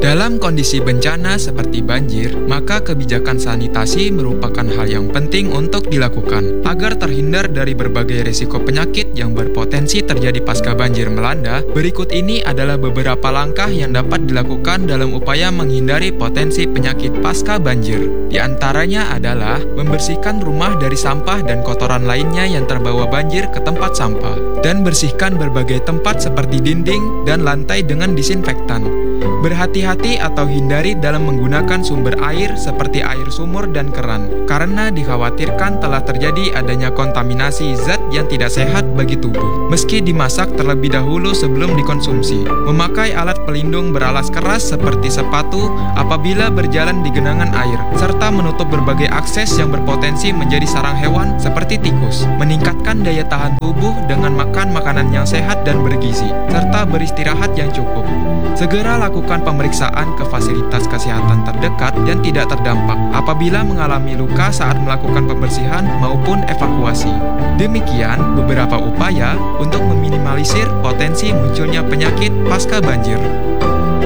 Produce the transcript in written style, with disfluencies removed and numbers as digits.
Dalam kondisi bencana seperti banjir, maka kebijakan sanitasi merupakan hal yang penting untuk dilakukan agar terhindar dari berbagai risiko penyakit yang berpotensi terjadi pasca banjir melanda. Berikut ini adalah beberapa langkah yang dapat dilakukan dalam upaya menghindari potensi penyakit pasca banjir. Di antaranya adalah membersihkan rumah dari sampah dan kotoran lainnya yang terbawa banjir ke tempat sampah, dan bersihkan berbagai tempat seperti dinding dan lantai dengan disinfektan. Berhati-hati atau hindari dalam menggunakan sumber air seperti air sumur dan keran, karena dikhawatirkan telah terjadi adanya kontaminasi zat yang tidak sehat bagi tubuh. Meski dimasak terlebih dahulu sebelum dikonsumsi. Memakai alat pelindung beralas keras seperti sepatu apabila berjalan di genangan air, serta menutup berbagai akses yang berpotensi menjadi sarang hewan seperti tikus. Meningkatkan daya tahan tubuh dengan makan makanan yang sehat dan bergizi, serta beristirahat yang cukup. Segera lakukan pemeriksaan ke fasilitas kesehatan terdekat yang tidak terdampak apabila mengalami luka saat melakukan pembersihan maupun evakuasi. Demikian beberapa upaya untuk meminimalisir potensi munculnya penyakit pasca banjir.